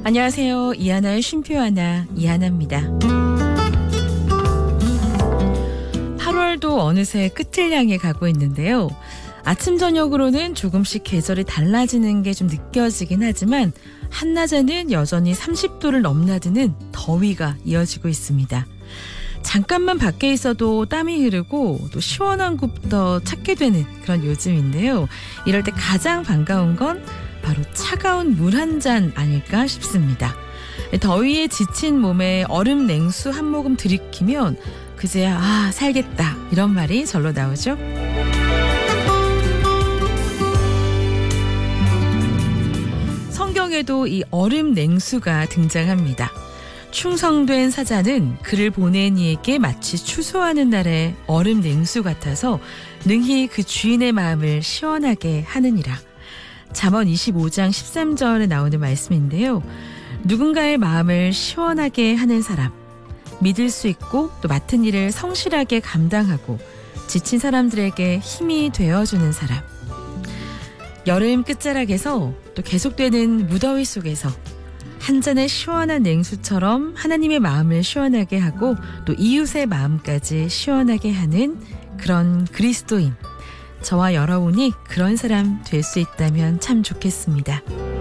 안녕하세요. 이하나의 쉼표 하나, 이하나입니다. 8월도 어느새 끝을 향해 가고 있는데요. 아침 저녁으로는 조금씩 계절이 달라지는 게 좀 느껴지긴 하지만 한낮에는 여전히 30도를 넘나드는 더위가 이어지고 있습니다. 잠깐만 밖에 있어도 땀이 흐르고 또 시원한 곳부터 찾게 되는 그런 요즘인데요. 이럴 때 가장 반가운 건 바로 차가운 물 한 잔 아닐까 싶습니다. 더위에 지친 몸에 얼음 냉수 한 모금 들이키면 그제야 살겠다 이런 말이 절로 나오죠. 성경에도 이 얼음 냉수가 등장합니다. 충성된 사자는 그를 보낸 이에게 마치 추수하는 날의 얼음 냉수 같아서 능히 그 주인의 마음을 시원하게 하느니라. 잠언 25장 13절에 나오는 말씀인데요. 누군가의 마음을 시원하게 하는 사람, 믿을 수 있고 또 맡은 일을 성실하게 감당하고 지친 사람들에게 힘이 되어주는 사람. 여름 끝자락에서 또 계속되는 무더위 속에서 한 잔의 시원한 냉수처럼 하나님의 마음을 시원하게 하고 또 이웃의 마음까지 시원하게 하는 그런 그리스도인. 저와 여러분이 그런 사람 될 수 있다면 참 좋겠습니다.